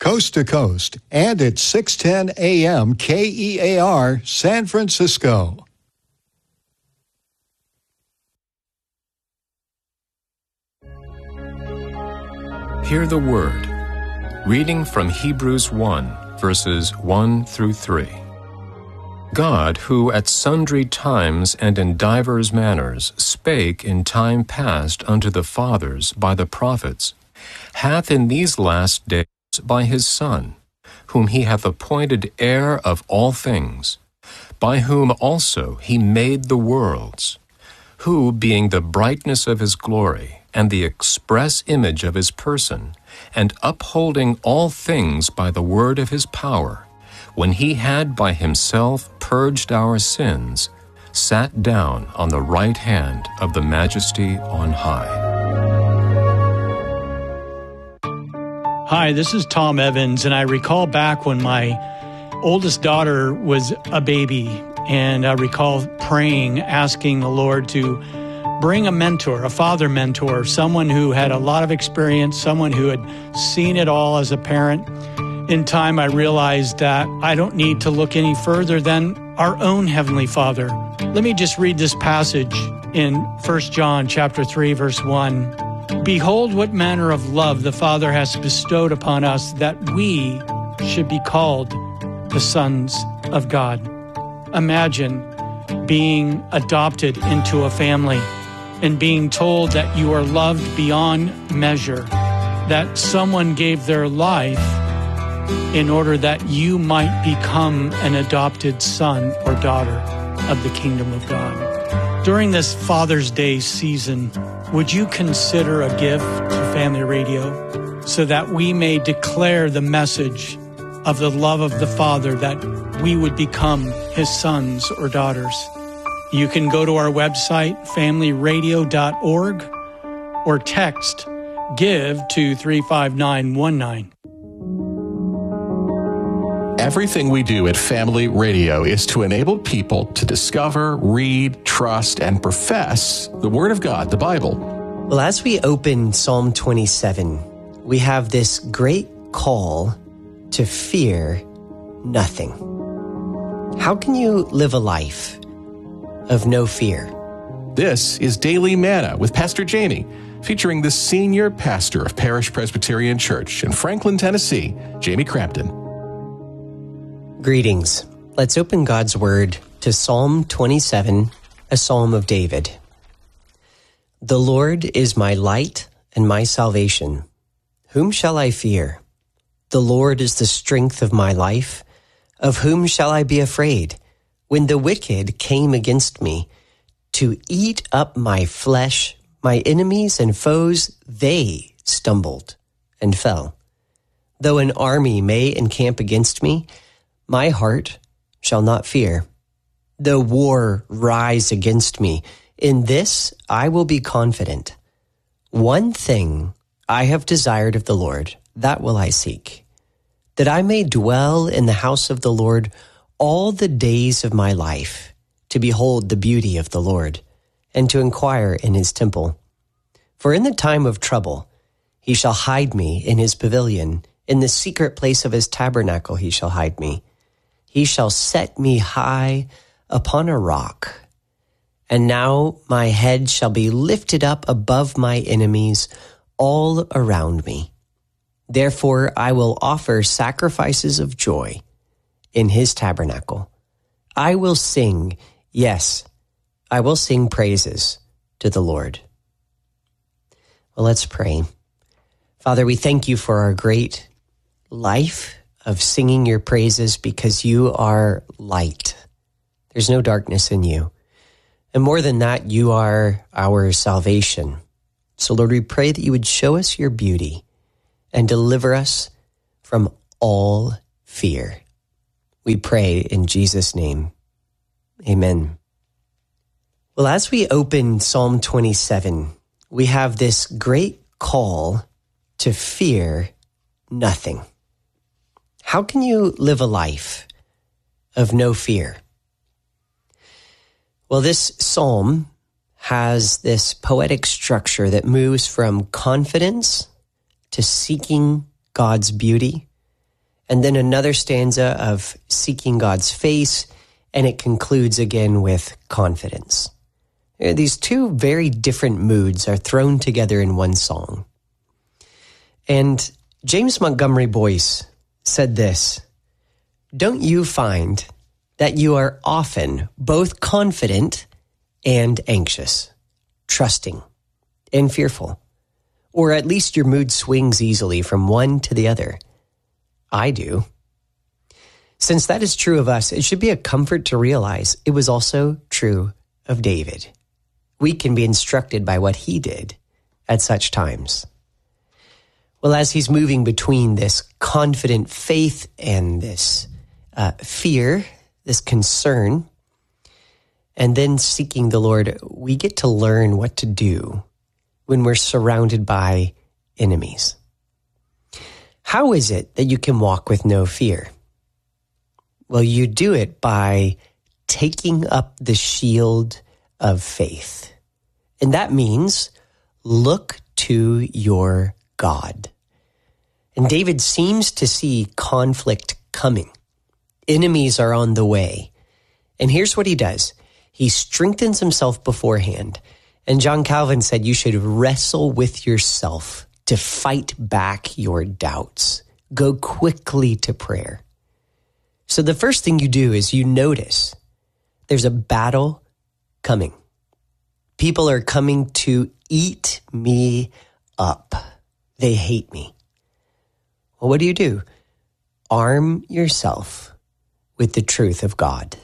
coast to coast, and at 610 AM KEAR, San Francisco. Hear the Word. Reading from Hebrews 1, verses 1 through 3. God, who at sundry times and in divers manners spake in time past unto the fathers by the prophets, hath in these last days by his Son, whom he hath appointed heir of all things, by whom also he made the worlds, who, being the brightness of his glory, and the express image of his person, and upholding all things by the word of his power, when he had by himself purged our sins, sat down on the right hand of the Majesty on high. Hi, this is Tom Evans, and I recall back when my oldest daughter was a baby, and I recall praying, asking the Lord to bring a mentor, a father mentor, someone who had a lot of experience, someone who had seen it all as a parent. In time, I realized that I don't need to look any further than our own Heavenly Father. Let me just read this passage in 1 John chapter 3, verse 1. Behold, what manner of love the Father has bestowed upon us, that we should be called the sons of God. Imagine being adopted into a family and being told that you are loved beyond measure, that someone gave their life in order that you might become an adopted son or daughter of the kingdom of God. During this Father's Day season, would you consider a gift to Family Radio so that we may declare the message of the love of the Father, that we would become his sons or daughters? You can go to our website, familyradio.org, or text GIVE to 35919. Everything we do at Family Radio is to enable people to discover, read, trust, and profess the Word of God, the Bible. Well, as we open Psalm 27, we have this great call to fear nothing. How can you live a life of no fear? This is Daily Manna with Pastor Jamie, featuring the senior pastor of Parish Presbyterian Church in Franklin, Tennessee, Jamie Crampton. Greetings. Let's open God's Word to Psalm 27, a psalm of David. The Lord is my light and my salvation. Whom shall I fear? The Lord is the strength of my life. Of whom shall I be afraid? When the wicked came against me to eat up my flesh, my enemies and foes, they stumbled and fell. Though an army may encamp against me, my heart shall not fear. Though war rise against me, in this I will be confident. One thing I have desired of the Lord, that will I seek, that I may dwell in the house of the Lord all the days of my life, to behold the beauty of the Lord, and to inquire in his temple. For in the time of trouble he shall hide me in his pavilion, in the secret place of his tabernacle he shall hide me. He shall set me high upon a rock. And now my head shall be lifted up above my enemies all around me. Therefore I will offer sacrifices of joy in his tabernacle. I will sing, yes, I will sing praises to the Lord. Well, let's pray. Father, we thank you for our great life of singing your praises, because you are light. There's no darkness in you. And more than that, you are our salvation. So Lord, we pray that you would show us your beauty and deliver us from all fear. We pray in Jesus' name. Amen. Well, as we open Psalm 27, we have this great call to fear nothing. How can you live a life of no fear? Well, this psalm has this poetic structure that moves from confidence to seeking God's beauty and then another stanza of seeking God's face, and it concludes again with confidence. These two very different moods are thrown together in one song. And James Montgomery Boyce said this: "Don't you find that you are often both confident and anxious, trusting and fearful? Or at least your mood swings easily from one to the other. I do. Since that is true of us, it should be a comfort to realize it was also true of David. We can be instructed by what he did at such times." Well, as he's moving between this confident faith and this fear, this concern, and then seeking the Lord, we get to learn what to do when we're surrounded by enemies. How is it that you can walk with no fear? Well, you do it by taking up the shield of faith. And that means look to your God. And David seems to see conflict coming. Enemies are on the way. And here's what he does. He strengthens himself beforehand. And John Calvin said you should wrestle with yourself to fight back your doubts. Go quickly to prayer. So the first thing you do is you notice there's a battle coming. People are coming to eat me up. They hate me. Well, what do? Arm yourself with the truth of God.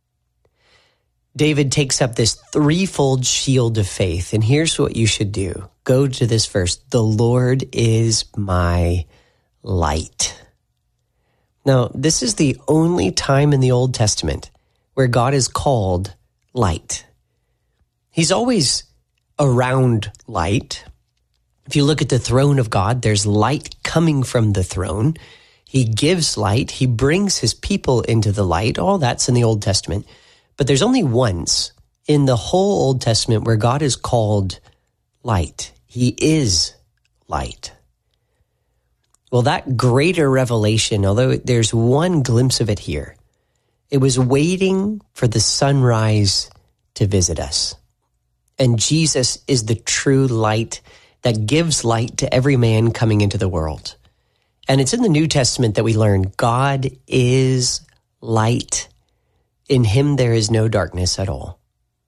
David takes up this threefold shield of faith, and here's what you should do. Go to this verse. The Lord is my light. Now, this is the only time in the Old Testament where God is called light. He's always around light. If you look at the throne of God, there's light coming from the throne. He gives light. He brings his people into the light. All that's in the Old Testament. But there's only once in the whole Old Testament where God is called light. He is light. Well, that greater revelation, although there's one glimpse of it here, it was waiting for the sunrise to visit us. And Jesus is the true light that gives light to every man coming into the world. And it's in the New Testament that we learn God is light. In him there is no darkness at all.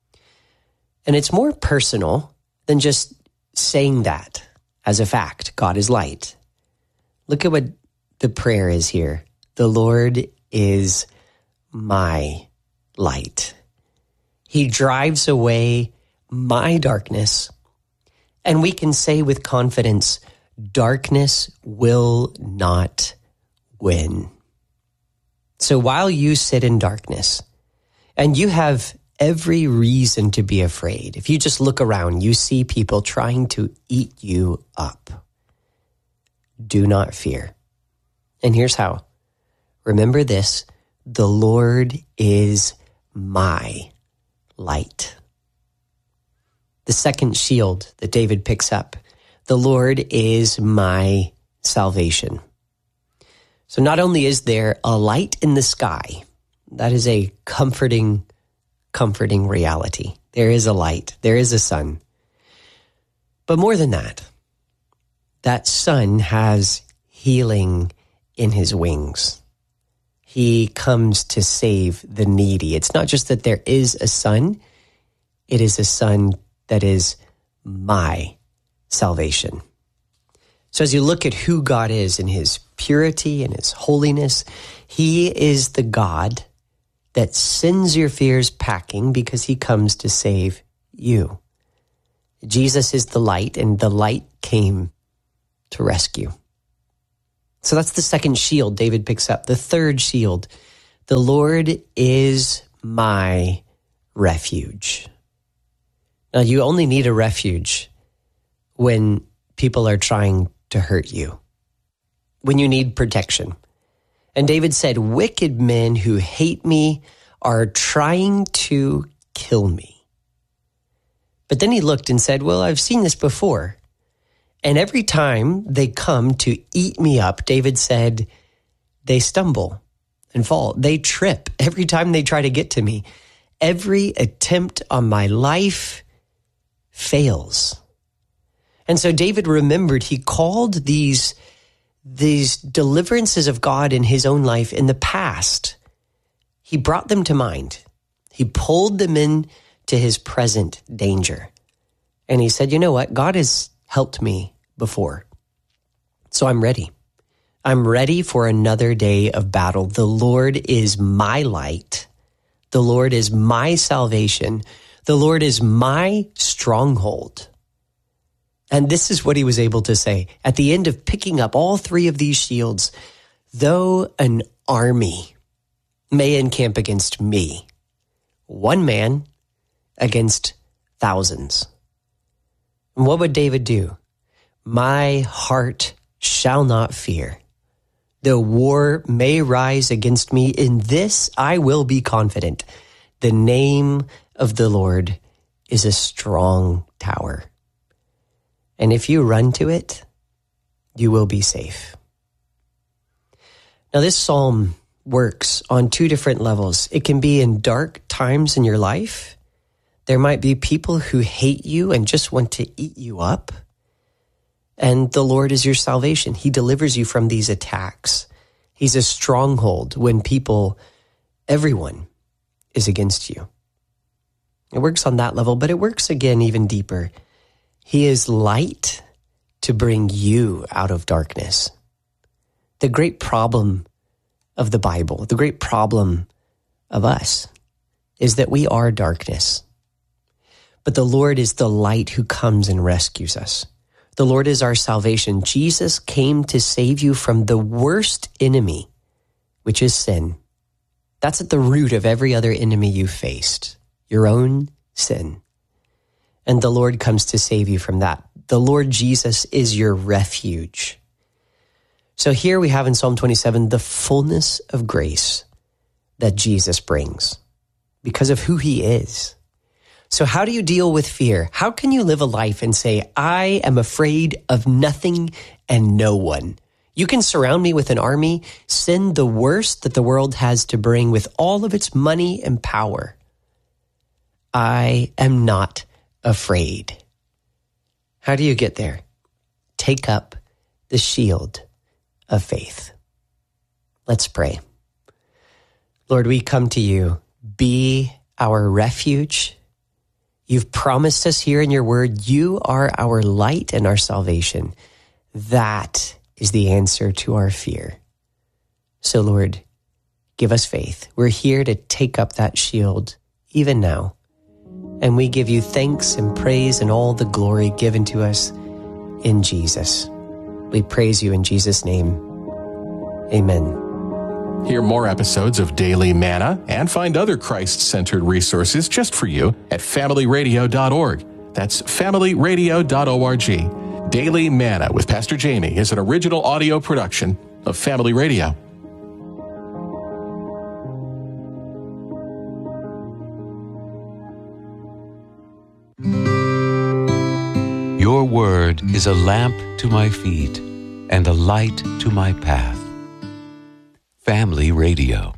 And it's more personal than just saying that as a fact. God is light. Look at what the prayer is here. The Lord is my light. He drives away my darkness. And we can say with confidence, darkness will not win. So while you sit in darkness, and you have every reason to be afraid, if you just look around, you see people trying to eat you up. Do not fear. And here's how. Remember this, the Lord is my light. The second shield that David picks up, the Lord is my salvation. So not only is there a light in the sky, that is a comforting reality. There is a light, there is a sun. But more than that, that sun has healing in his wings. He comes to save the needy. It's not just that there is a sun, it is a sun that is my salvation. So as you look at who God is in his purity and his holiness, he is the God that sends your fears packing because he comes to save you. Jesus is the light, and the light came to rescue. So that's the second shield David picks up. The third shield, the Lord is my refuge. Now, you only need a refuge when people are trying to hurt you, when you need protection. And David said, wicked men who hate me are trying to kill me. But then he looked and said, well, I've seen this before. And every time they come to eat me up, David said, they stumble and fall. They trip every time they try to get to me. Every attempt on my life fails. And so David remembered, he called these deliverances of God in his own life in the past. He brought them to mind. He pulled them in to his present danger. And he said, you know what? God has helped me before. So I'm ready. I'm ready for another day of battle. The Lord is my light. The Lord is my salvation. The Lord is my stronghold. And this is what he was able to say at the end of picking up all three of these shields. Though an army may encamp against me, one man against thousands. And what would David do? My heart shall not fear. Though war may rise against me, in this I will be confident. The name of the Lord is a strong tower. And if you run to it, you will be safe. Now, this psalm works on two different levels. It can be in dark times in your life. There might be people who hate you and just want to eat you up. And the Lord is your salvation. He delivers you from these attacks. He's a stronghold when everyone is against you. It works on that level, but it works again even deeper. He is light to bring you out of darkness. The great problem of the Bible, the great problem of us, is that we are darkness. But the Lord is the light who comes and rescues us. The Lord is our salvation. Jesus came to save you from the worst enemy, which is sin. That's at the root of every other enemy you faced, your own sin. And the Lord comes to save you from that. The Lord Jesus is your refuge. So here we have in Psalm 27 the fullness of grace that Jesus brings because of who he is. So how do you deal with fear? How can you live a life and say, I am afraid of nothing and no one? You can surround me with an army, send the worst that the world has to bring with all of its money and power. I am not afraid. How do you get there? Take up the shield of faith. Let's pray. Lord, we come to you. Be our refuge. You've promised us here in your word, you are our light and our salvation. That is the answer to our fear. So Lord, give us faith. We're here to take up that shield even now. And we give you thanks and praise and all the glory given to us in Jesus. We praise you in Jesus' name. Amen. Hear more episodes of Daily Manna and find other Christ-centered resources just for you at familyradio.org. That's familyradio.org. Daily Manna with Pastor Jamie is an original audio production of Family Radio. Your word is a lamp to my feet and a light to my path. Family Radio.